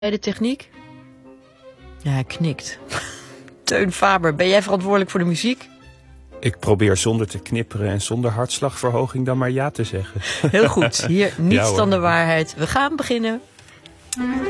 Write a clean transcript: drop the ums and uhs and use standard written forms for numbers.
Bij de techniek? Ja, hij knikt. Teun Faber, ben jij verantwoordelijk voor de muziek? Ik probeer zonder te knipperen en zonder hartslagverhoging dan maar ja te zeggen. Heel goed. Hier niets Ja, dan de waarheid. We gaan beginnen.